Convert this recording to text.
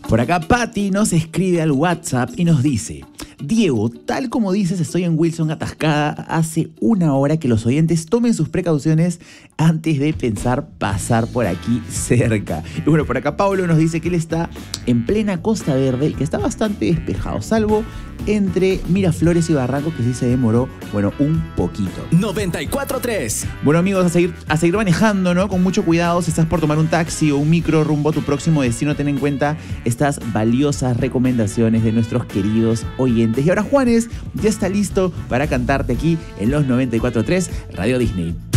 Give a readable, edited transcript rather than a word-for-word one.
Por acá Patty nos escribe al WhatsApp y nos dice: Diego, tal como dices, estoy en Wilson atascada hace una hora. Que los oyentes tomen sus precauciones antes de pensar pasar por aquí cerca. Y bueno, por acá Pablo nos dice que él está en plena Costa Verde y que está bastante despejado, salvo entre Miraflores y Barranco, que sí se demoró, bueno, un poquito. 94.3. Bueno, amigos, a seguir manejando, ¿no? Con mucho cuidado. Si estás por tomar un taxi o un micro rumbo a tu próximo destino, ten en cuenta estas valiosas recomendaciones de nuestros queridos oyentes. Y ahora Juanes ya está listo para cantarte aquí en los 94.3 Radio Disney.